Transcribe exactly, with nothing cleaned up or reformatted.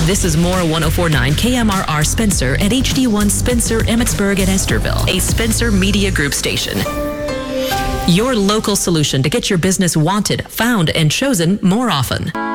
This is More one oh four point nine K M R R Spencer and H D one Spencer, Emmitsburg, and Esterville, a Spencer Media Group station. Your local solution to get your business wanted, found, and chosen more often.